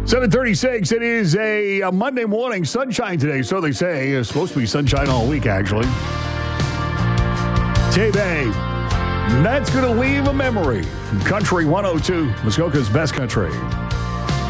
7:36. It is a Monday morning. Sunshine today, so they say. It's supposed to be sunshine all week, actually. Tebe, that's going to leave a memory from Country 102, Muskoka's best country.